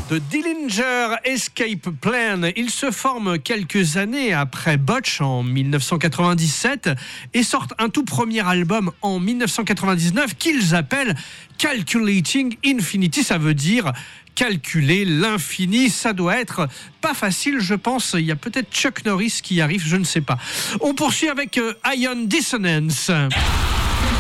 The Dillinger Escape Plan. Ils se forment quelques années après Botch en 1997 et sortent un tout premier album en 1999 qu'ils appellent Calculating Infinity. Ça veut dire calculer l'infini. Ça doit être pas facile, je pense. Il y a peut-être Chuck Norris qui arrive, je ne sais pas. On poursuit avec Ion Dissonance.